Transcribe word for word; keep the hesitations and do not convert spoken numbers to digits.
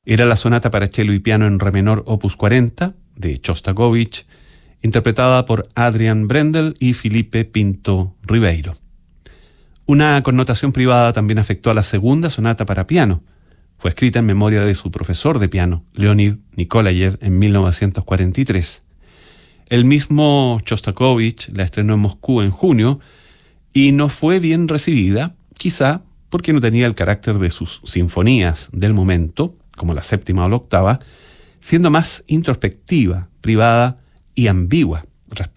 Era la sonata para cello y piano en re menor opus cuarenta de Shostakovich, interpretada por Adrian Brendel y Felipe Pinto Ribeiro. Una connotación privada también afectó a la segunda sonata para piano. Fue escrita en memoria de su profesor de piano, Leonid Nikolayev, en mil novecientos cuarenta y tres. El mismo Shostakovich la estrenó en Moscú en junio y no fue bien recibida, quizá porque no tenía el carácter de sus sinfonías del momento, como la séptima o la octava, siendo más introspectiva, privada y ambigua respecto